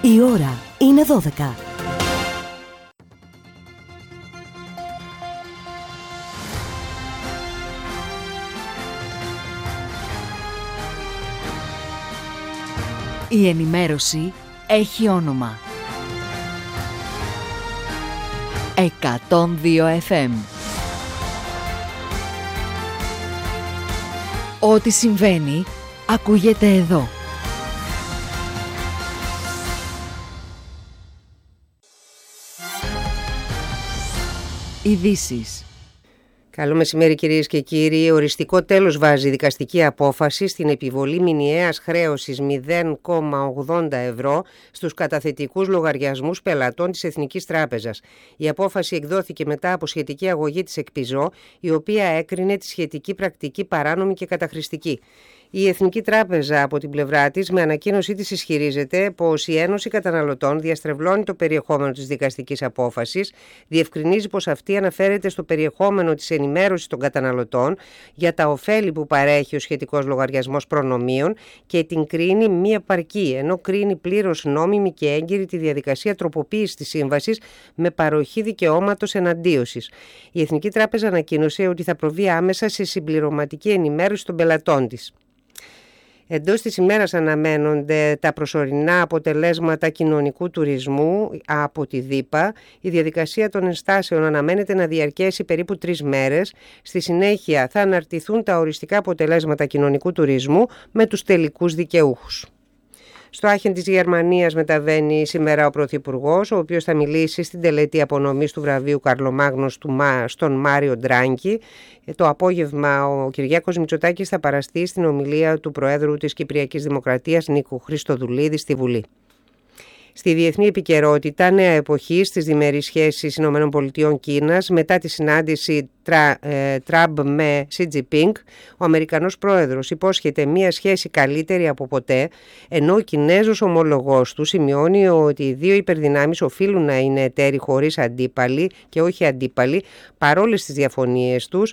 Η ώρα είναι 12. Η ενημέρωση έχει όνομα. 102 FM. Ό,τι συμβαίνει, ακούγεται εδώ. Ειδήσεις. Καλό μεσημέρι κυρίες και κύριοι. Οριστικό τέλος βάζει η δικαστική απόφαση στην επιβολή μηνιαίας χρέωσης 0,80 ευρώ στους καταθετικούς λογαριασμούς πελατών της Εθνικής Τράπεζας. Η απόφαση εκδόθηκε μετά από σχετική αγωγή της ΕΚΠΙΖΟ, η οποία έκρινε τη σχετική πρακτική παράνομη και καταχρηστική. Η Εθνική Τράπεζα από την πλευρά της, με ανακοίνωσή της, ισχυρίζεται πως η Ένωση Καταναλωτών διαστρεβλώνει το περιεχόμενο της δικαστικής απόφασης, διευκρινίζει πως αυτή αναφέρεται στο περιεχόμενο της ενημέρωσης των καταναλωτών για τα ωφέλη που παρέχει ο σχετικός λογαριασμός προνομίων και την κρίνει μη επαρκή, ενώ κρίνει πλήρως νόμιμη και έγκυρη τη διαδικασία τροποποίησης της σύμβασης με παροχή δικαιώματος εναντίωσης. Η Εθνική Τράπεζα ανακοίνωσε ότι θα προβεί άμεσα σε συμπληρωματική ενημέρωση των πελατών της. Εντός της ημέρας αναμένονται τα προσωρινά αποτελέσματα κοινωνικού τουρισμού από τη ΔΥΠΑ. Η διαδικασία των ενστάσεων αναμένεται να διαρκέσει περίπου 3 μέρες. Στη συνέχεια θα αναρτηθούν τα οριστικά αποτελέσματα κοινωνικού τουρισμού με τους τελικούς δικαιούχους. Στο Άχεν της Γερμανίας μεταβαίνει σήμερα ο Πρωθυπουργός, ο οποίος θα μιλήσει στην τελετή απονομής του βραβείου Καρλομάγνος στον Μάριο Ντράγκη. Το απόγευμα ο Κυριάκος Μητσοτάκης θα παραστεί στην ομιλία του Προέδρου της Κυπριακής Δημοκρατίας Νίκου Χριστοδουλίδη στη Βουλή. Στη διεθνή επικαιρότητα, νέα εποχή στις διμερείς σχέσεις ΗΠΑ-Κίνας μετά τη συνάντηση Τραμπ με Σι Τζινπίνγκ. Ο Αμερικανός πρόεδρος υπόσχεται μια σχέση καλύτερη από ποτέ, ενώ ο Κινέζος ομολογός του σημειώνει ότι οι δύο υπερδυνάμεις οφείλουν να είναι εταίροι χωρίς αντίπαλοι και όχι αντίπαλοι, παρόλες τις διαφωνίες τους,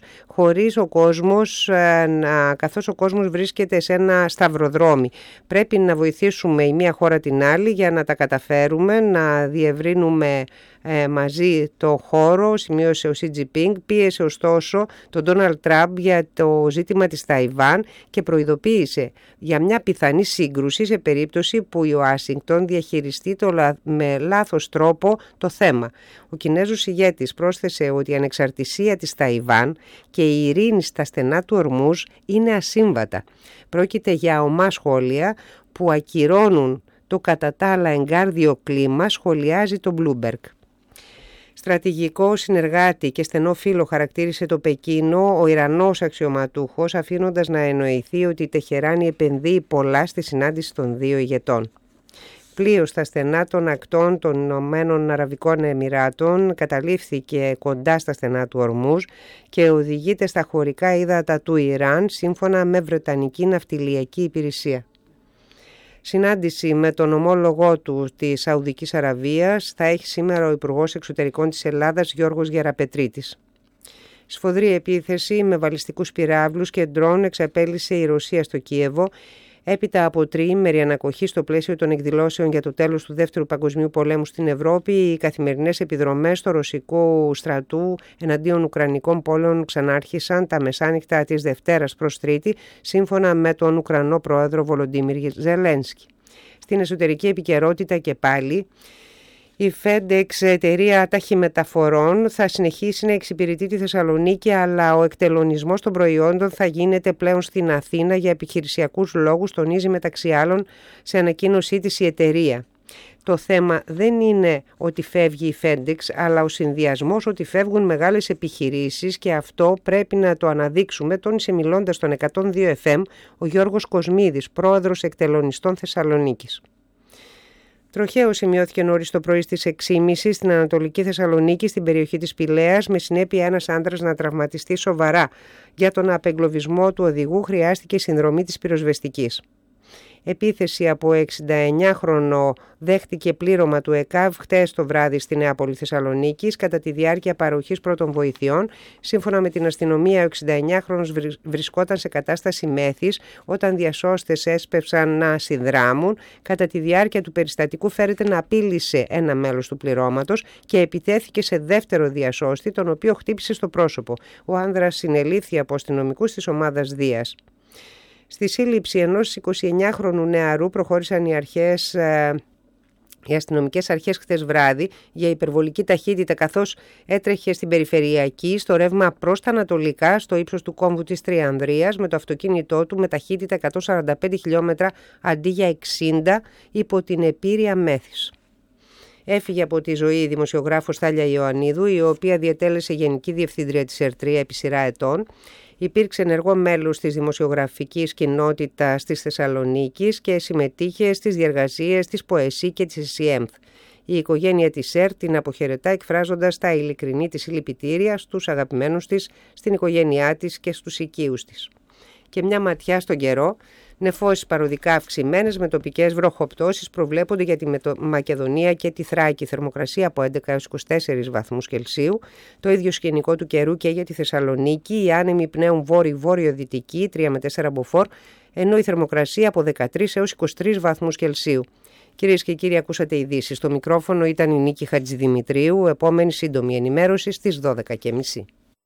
καθώς ο κόσμος βρίσκεται σε ένα σταυροδρόμι. Πρέπει να βοηθήσουμε η μία χώρα την άλλη για να τα καταφέρουμε, να διευρύνουμε μαζί το χώρο, σημείωσε ο Σι Τζινπίνγκ. Πίεσε ωστόσο τον Ντόναλντ Τραμπ για το ζήτημα της Ταϊβάν και προειδοποίησε για μια πιθανή σύγκρουση σε περίπτωση που η Ουάσιγκτον διαχειριστεί με λάθος τρόπο το θέμα. Ο Κινέζος ηγέτης πρόσθεσε ότι η ανεξαρτησία της Ταϊβάν και η ειρήνη στα στενά του Ορμούζ είναι ασύμβατα. Πρόκειται για ομά σχόλια που ακυρώνουν το κατά τα άλλα εγκάρδιο κλίμα, σχολιάζει το Bloomberg. Στρατηγικό συνεργάτη και στενό φίλο χαρακτήρισε το Πεκίνο ο Ιρανός αξιωματούχος, αφήνοντας να εννοηθεί ότι η Τεχεράνη επενδύει πολλά στη συνάντηση των δύο ηγετών. Πλοίο στα στενά των ακτών των Ηνωμένων Αραβικών Εμιράτων καταλήφθηκε κοντά στα στενά του Ορμούζ και οδηγείται στα χωρικά ύδατα του Ιράν, σύμφωνα με Βρετανική Ναυτιλιακή Υπηρεσία. Συνάντηση με τον ομόλογό του της Σαουδικής Αραβίας θα έχει σήμερα ο Υπουργός Εξωτερικών της Ελλάδας Γιώργος Γεραπετρίτης. Σφοδρή επίθεση με βαλιστικούς πυράβλους και ντρόν εξαπέλυσε η Ρωσία στο Κίεβο, έπειτα από τριήμερη ανακοχή στο πλαίσιο των εκδηλώσεων για το τέλος του Δεύτερου Παγκοσμίου Πολέμου στην Ευρώπη. Οι καθημερινές επιδρομές του ρωσικού στρατού εναντίον ουκρανικών πόλεων ξανάρχισαν τα μεσάνυχτα της Δευτέρας προς Τρίτη, σύμφωνα με τον Ουκρανό πρόεδρο Βολοντίμιρ Ζελένσκι. Στην εσωτερική επικαιρότητα και πάλι, η FedEx, εταιρεία ταχυμεταφορών, θα συνεχίσει να εξυπηρετεί τη Θεσσαλονίκη, αλλά ο εκτελονισμός των προϊόντων θα γίνεται πλέον στην Αθήνα για επιχειρησιακούς λόγους, τονίζει μεταξύ άλλων σε ανακοίνωσή της η εταιρεία. Το θέμα δεν είναι ότι φεύγει η FedEx, αλλά ο συνδυασμός ότι φεύγουν μεγάλες επιχειρήσεις, και αυτό πρέπει να το αναδείξουμε, τόνισε μιλώντας στον 102 FM ο Γιώργος Κοσμίδης, πρόεδρος εκτελονιστών Θεσσαλονίκης. Τροχαίο σημειώθηκε νωρίς το πρωί στις 6.30 στην Ανατολική Θεσσαλονίκη, στην περιοχή της Πηλαίας, με συνέπεια ένας άντρας να τραυματιστεί σοβαρά. Για τον απεγκλωβισμό του οδηγού χρειάστηκε συνδρομή της πυροσβεστικής. Επίθεση από 69χρονο δέχτηκε πλήρωμα του ΕΚΑΒ χτες το βράδυ στη Νέα Πόλη Θεσσαλονίκης κατά τη διάρκεια παροχής πρώτων βοηθειών. Σύμφωνα με την αστυνομία, ο 69χρονος βρισκόταν σε κατάσταση μέθης όταν διασώστες έσπευσαν να συνδράμουν. Κατά τη διάρκεια του περιστατικού φέρεται να απείλησε ένα μέλος του πληρώματος και επιτέθηκε σε δεύτερο διασώστη, τον οποίο χτύπησε στο πρόσωπο. Ο άνδρας συνελήφθη από αστυνομικούς της ομάδας Δίας. Στη σύλληψη ενός 29χρονου νεαρού προχώρησαν οι αστυνομικές αρχές χθες βράδυ για υπερβολική ταχύτητα καθώς έτρεχε στην περιφερειακή στο ρεύμα προς τα ανατολικά στο ύψος του κόμβου της Τριανδρίας με το αυτοκίνητό του με ταχύτητα 145 χιλιόμετρα αντί για 60 υπό την επήρεια μέθης. Έφυγε από τη ζωή η δημοσιογράφος Θάλια Ιωαννίδου, η οποία διετέλεσε γενική διευθύντρια της ΕΡΤΡΙΑ επί σειρά ετών. Υπήρξε ενεργό μέλος της δημοσιογραφικής κοινότητας της Θεσσαλονίκης και συμμετείχε στις διεργασίες της ΠΟΕΣΥ και της ΕΣΥΕΜΘ. Η οικογένεια της ΕΡΤ την αποχαιρετά εκφράζοντας τα ειλικρινή της συλληπιτήρια στους αγαπημένους της, στην οικογένειά της και στους οικείους της. Και μια ματιά στον καιρό. Νεφώσεις παροδικά αυξημένες με τοπικές βροχοπτώσεις προβλέπονται για τη Μακεδονία και τη Θράκη. Θερμοκρασία από 11 έως 24 βαθμούς Κελσίου. Το ίδιο σκηνικό του καιρού και για τη Θεσσαλονίκη. Οι άνεμοι πνέουν βόρειο-δυτική 3 με 4 μποφόρ, ενώ η θερμοκρασία από 13 έως 23 βαθμούς Κελσίου. Κυρίες και κύριοι, ακούσατε ειδήσεις. Στο μικρόφωνο ήταν η Νίκη Χατζηδημητρίου. Επόμενη σύντομη ενημέρωση στις 12:30.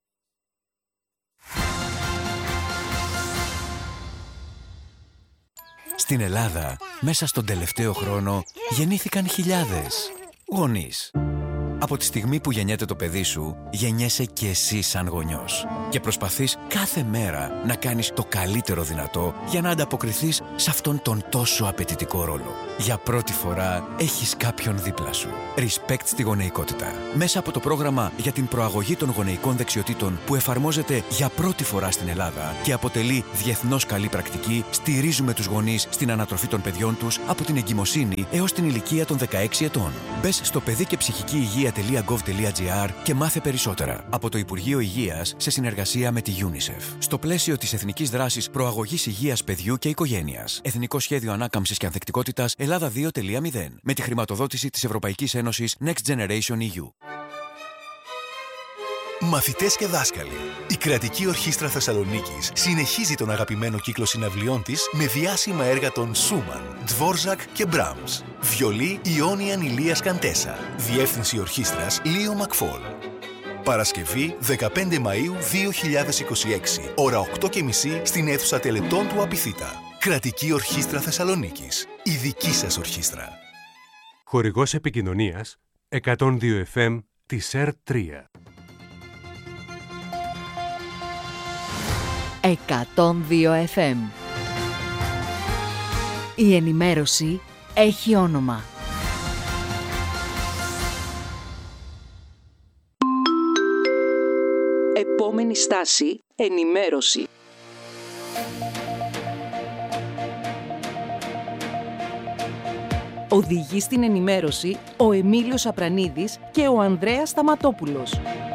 Στην Ελλάδα, μέσα στον τελευταίο χρόνο, γεννήθηκαν χιλιάδες γονείς. Από τη στιγμή που γεννιέται το παιδί σου, γεννιέσαι και εσύ σαν γονιός. Και προσπαθείς κάθε μέρα να κάνεις το καλύτερο δυνατό για να ανταποκριθείς σε αυτόν τον τόσο απαιτητικό ρόλο. Για πρώτη φορά έχεις κάποιον δίπλα σου. Respect στη γονεϊκότητα. Μέσα από το πρόγραμμα για την προαγωγή των γονεϊκών δεξιοτήτων που εφαρμόζεται για πρώτη φορά στην Ελλάδα και αποτελεί διεθνώς καλή πρακτική, στηρίζουμε τους γονείς στην ανατροφή των παιδιών τους από την εγκυμοσύνη έως την ηλικία των 16 ετών. Μπες στο παιδί και ψυχική υγεία.gov.gr και μάθε περισσότερα. Από το Υπουργείο Υγείας σε συνεργασία με τη UNICEF. Στο πλαίσιο της Εθνικής Δράσης Προαγωγής Υγείας Παιδιού και Οικογένειας. Εθνικό Σχέδιο Ανάκαμψης και Ανθεκτικότητας Ελλάδα 2.0. Με τη χρηματοδότηση της Ευρωπαϊκής Ένωσης Next Generation EU. Μαθητές και δάσκαλοι. Η Κρατική Ορχήστρα Θεσσαλονίκης συνεχίζει τον αγαπημένο κύκλο συναυλιών της με διάσημα έργα των Σούμαν, Ντβόρζακ και Μπράμς. Βιολί Ιόνιαν Ηλίας Καντέσα. Διεύθυνση ορχήστρας Λίο Μακφόλ. Παρασκευή 15 Μαΐου 2026, ώρα 8:30 στην αίθουσα τελετών του Απιθύτα. Κρατική Ορχήστρα Θεσσαλονίκης. Η δική σας ορχήστρα. Χορηγός επικοινωνίας 102 FM της ΕΡΤ3. 102 FM. Η ενημέρωση έχει όνομα. Επόμενη στάση, ενημέρωση. Οδηγεί στην ενημέρωση ο Εμίλιος Απρανίδης και ο Ανδρέας Σταματόπουλος.